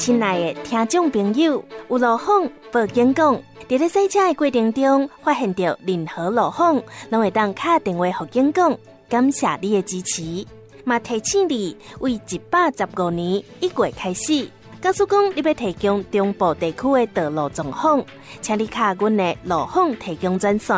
亲爱的听众朋友，有路况报警讲，在咧赛车的过程中发现到任何路况，拢会当打电话给警讲，感谢你的支持。嘛提醒你，为115年1月开始，假使讲你要提供中部地区的道路状况，请你卡阮的路况提供专线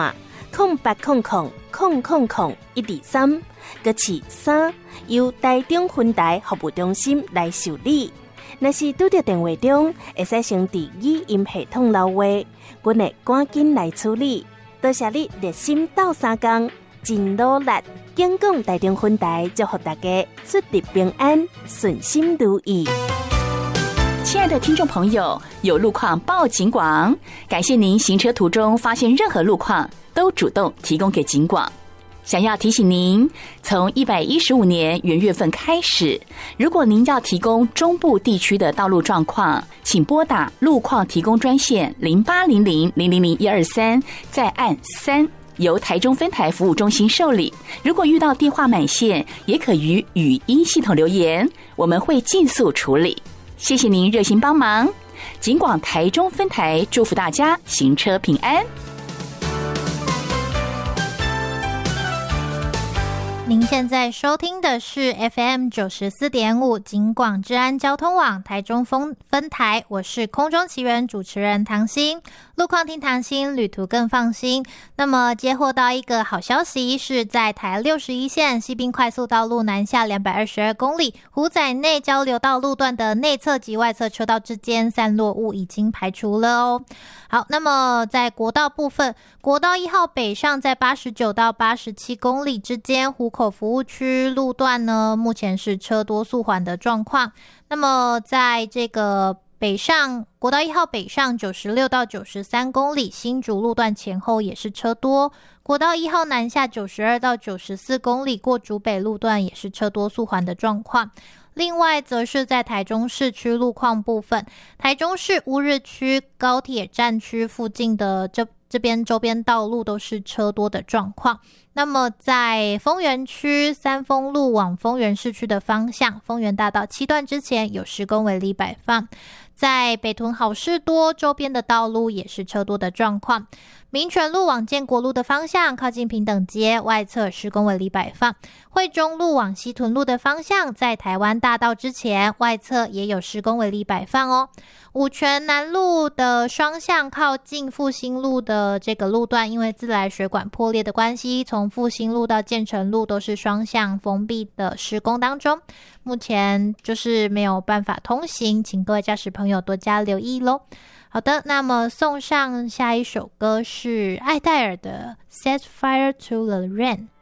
0800000123，搁是3，由台中分台服务中心来受理。若是拄到电话中，会使先伫语音系统留话，阮会赶紧来处理。多谢你热心斗3工，真努力。警广台中分台祝福大家出入平安，顺心如意。 亲爱的听众朋友，有路况报警广，感谢您行车途中发现任何路况都主动提供给警广。想要提醒您，从115年元月份开始，如果您要提供中部地区的道路状况，请拨打路况提供专线0800000123，再按3，由台中分台服务中心受理。如果遇到电话满线，也可于语音系统留言，我们会尽速处理。谢谢您热心帮忙，警广台中分台祝福大家行车平安。 您现在收听的是 FM 94.5警广治安交通网台中分台，我是空中奇缘主持人唐心。路况听唐心，旅途更放心。那么接获到一个好消息，是在台61线西滨快速道路南下222公里湖仔内交流道路段的内侧及外侧车道之间散落物已经排除了哦。好，那么在国道部分，国道1号北上在89到87公里之间湖口服务区路段呢，目前是车多速缓的状况。那么在这个北上国道1号北上96到93公里新竹路段前后也是车多，国道1号南下92到94公里过竹北路段也是车多速缓的状况。另外则是在台中市区路况部分，台中市乌日区高铁站区附近的这边周边道路都是车多的状况。那么在丰原区三丰路往丰原市区的方向，丰原大道7段之前有施工围篱摆放。在北屯好事多周边的道路也是车多的状况。民权路往建国路的方向，靠近平等街外侧施工围篱摆放。惠中路往西屯路的方向，在台湾大道之前外侧也有施工围篱摆放哦。五权南路的双向靠近复兴路的这个路段，因为自来水管破裂的关系，从复兴路到建成路都是双向封闭的施工当中，目前就是没有办法通行，请各位驾驶朋友多加留意咯。好的，那么送上下一首歌是艾戴尔的 Set Fire to the Rain。